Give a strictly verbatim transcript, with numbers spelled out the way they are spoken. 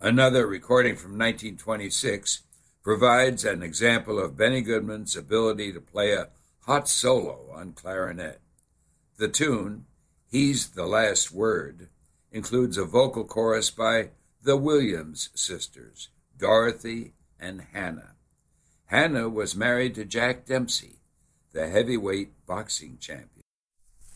Another recording from nineteen twenty-six provides an example of Benny Goodman's ability to play a hot solo on clarinet. The tune, He's the Last Word, includes a vocal chorus by the Williams sisters, Dorothy and Hannah. Hannah was married to Jack Dempsey, the heavyweight boxing champion.